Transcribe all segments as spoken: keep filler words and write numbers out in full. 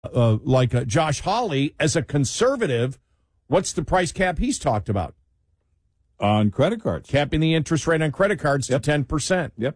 uh, like uh, Josh Hawley as a conservative, what's the price cap he's talked about? On credit cards. Capping the interest rate on credit cards Yep. to ten percent. Yep.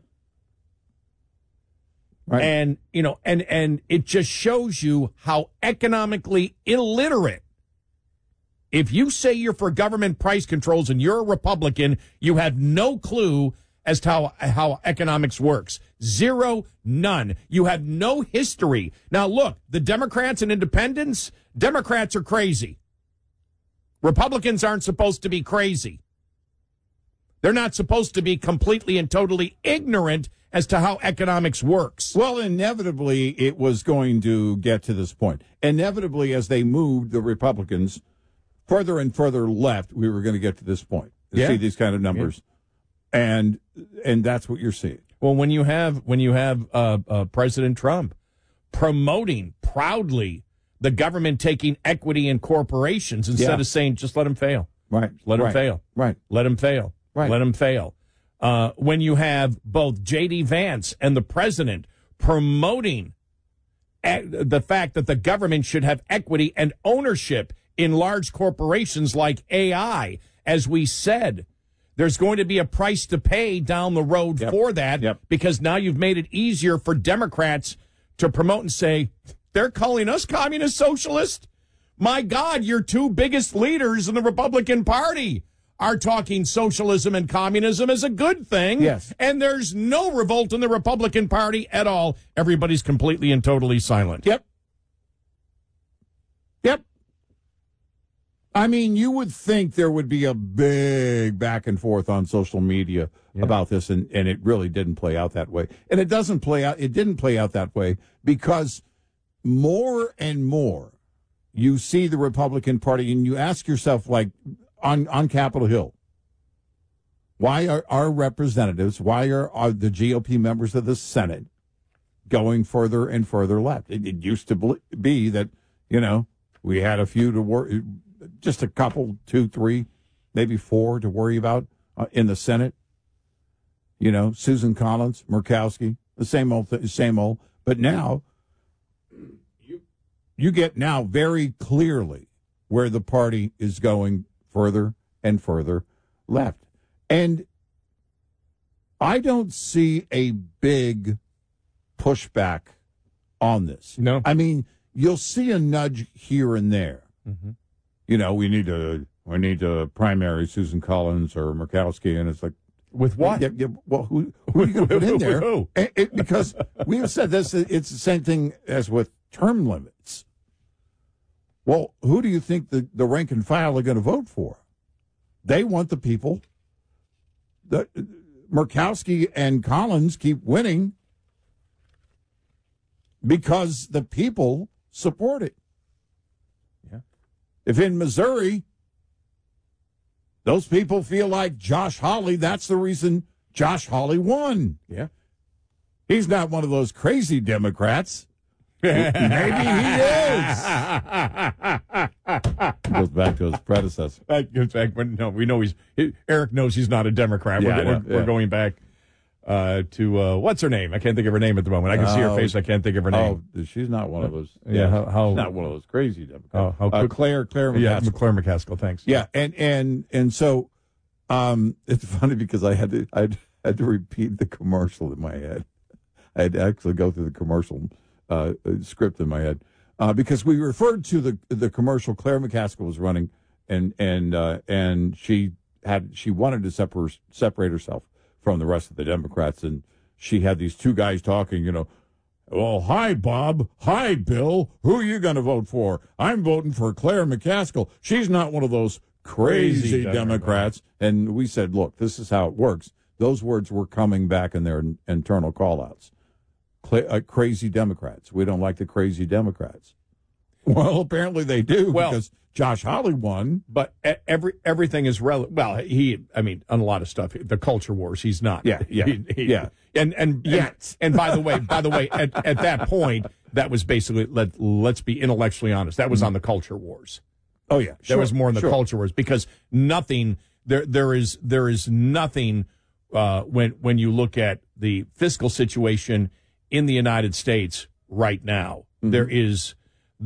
Right. And, you know, and, and it just shows you how economically illiterate. If you say you're for government price controls and you're a Republican, you have no clue as to how, how economics works. Zero, none. You have no history. Now, look, the Democrats and independents, Democrats are crazy. Republicans aren't supposed to be crazy. They're not supposed to be completely and totally ignorant as to how economics works. Well, inevitably, it was going to get to this point. Inevitably, as they moved the Republicans further and further left, we were going to get to this point. To Yeah. see these kind of numbers. Yeah. And and that's what you're seeing. Well, when you have when you have uh, uh, President Trump promoting proudly the government taking equity in corporations instead Yeah. of saying just let them fail, Right. let them right. fail, Right. let them fail, Right. let them fail. Uh, when you have both J D. Vance and the president promoting e- the fact that the government should have equity and ownership in large corporations like A I, as we said, there's going to be a price to pay down the road Yep. for that Yep. because now you've made it easier for Democrats to promote and say, they're calling us communist socialist? My God, your two biggest leaders in the Republican Party are talking socialism and communism as a good thing. Yes. And there's no revolt in the Republican Party at all. Everybody's completely and totally silent. Yep. Yep. I mean, you would think there would be a big back and forth on social media Yeah. about this, and, and it really didn't play out that way. And it doesn't play out, it didn't play out that way because more and more you see the Republican Party and you ask yourself, like, on, on Capitol Hill, why are our representatives, why are, are the G O P members of the Senate going further and further left? It, it used to bl- be that, you know, we had a few to worry, just a couple, two, three, maybe four to worry about uh, in the Senate. You know, Susan Collins, Murkowski, the same old, th- same old. But now, you you get now very clearly where the party is going further and further left. And I don't see a big pushback on this. No. I mean, you'll see a nudge here and there. Mm-hmm. You know, we need to we need to primary Susan Collins or Murkowski, and it's like, With what? yeah, yeah, well, who, who are you going to put in there? Who? It, it, because we have said this, it's the same thing as with term limits. Well, who do you think the, the rank and file are going to vote for? They want the people. The, Murkowski and Collins keep winning because the people support it. Yeah. If in Missouri, those people feel like Josh Hawley, that's the reason Josh Hawley won. Yeah. He's not one of those crazy Democrats. Maybe he is. Goes back to his predecessor. That goes back, but no, we know he's, he, Eric knows he's not a Democrat. Yeah, we're, I know, we're, we're yeah. going back uh, to, uh, what's her name? I can't think of her name at the moment. I can see her Oh, face. I can't think of her name. Oh, she's not one of those. Yeah, how- how- she's not one of those crazy Democrats. Oh, how uh, quick- Claire, Claire yeah, McCaskill. Claire McCaskill, thanks. Yeah, and and and so um, it's funny because I had to I had to repeat the commercial in my head. I had to actually go through the commercial uh, script in my head uh, because we referred to the the commercial Claire McCaskill was running, and and uh, and she had she wanted to separate separate herself from the rest of the Democrats, and she had these two guys talking, you know. Well, hi, Bob. Hi, Bill. Who are you going to vote for? I'm voting for Claire McCaskill. She's not one of those crazy, Crazy Democrats. Democrats. And we said, look, this is how it works. Those words were coming back in their in- internal call-outs. Cla- uh, crazy Democrats. We don't like the crazy Democrats. Well, apparently they do Well- because Josh Hawley won. But e- every everything is relevant. Well, he, I mean, on a lot of stuff, the culture wars, he's not. Yeah, yeah, He- he- yeah. And and Yet. and, and by the way, by the way, at, at that point, that was basically let let's be intellectually honest. That was on the culture wars. Oh, yeah. There was more in the sure. culture wars because nothing there there is there is nothing uh, when when you look at the fiscal situation in the United States right now. Mm-hmm. There is